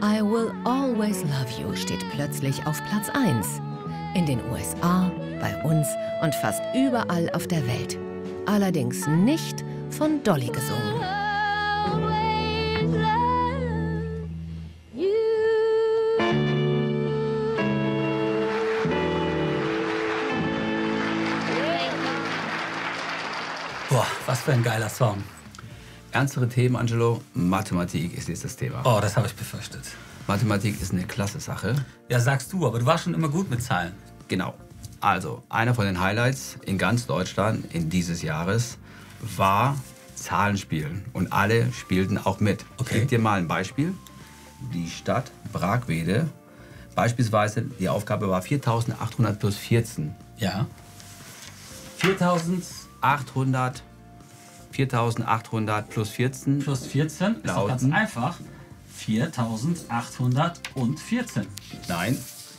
I Will Always Love You steht plötzlich auf Platz 1. In den USA, bei uns und fast überall auf der Welt. Allerdings nicht von Dolly gesungen. Boah, was für ein geiler Song. Ernstere Themen, Angelo. Mathematik ist jetzt das Thema. Oh, das habe ich befürchtet. Mathematik ist eine klasse Sache. Ja, sagst du, aber du warst schon immer gut mit Zahlen. Genau. Also, einer von den Highlights in ganz Deutschland in dieses Jahres war Zahlenspielen. Und alle spielten auch mit. Okay. Ich gebe dir mal ein Beispiel. Die Stadt Bragwede. Beispielsweise, die Aufgabe war 4.800 plus 14. Ja. 4.800 plus 14. Plus 14 ist doch ganz Lauten. einfach. 4.814. Nein.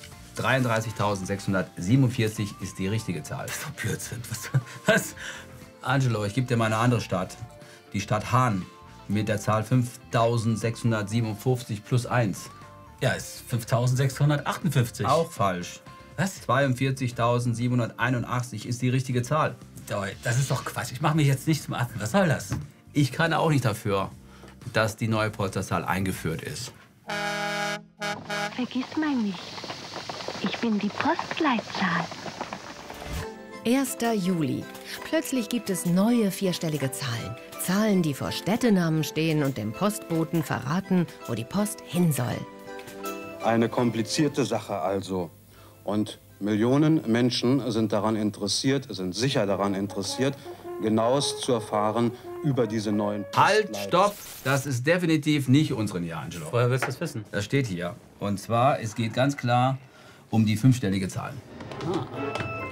33.647 ist die richtige Zahl. Das ist doch Blödsinn. Was? Angelo, ich gebe dir mal eine andere Stadt. Die Stadt Hahn mit der Zahl 5.657 plus 1. Ja, ist 5.658. Auch falsch. Was? 42.781 ist die richtige Zahl. Das ist doch Quatsch. Ich mache mich jetzt nicht zum Affen. Was soll das? Ich kann auch nicht dafür, dass die neue Polsterzahl eingeführt ist. Vergiss mal nicht. Ich bin die Postleitzahl. 1. Juli. Plötzlich gibt es neue vierstellige Zahlen. Zahlen, die vor Städtenamen stehen und dem Postboten verraten, wo die Post hin soll. Eine komplizierte Sache also. Und Millionen Menschen sind daran interessiert, sind sicher daran interessiert, genaues zu erfahren über diese neuen Halt, stopp! Das ist definitiv nicht unsere Nähe, Angelo. Woher willst du das wissen? Das steht hier. Und zwar, es geht ganz klar um die fünfstellige Zahl.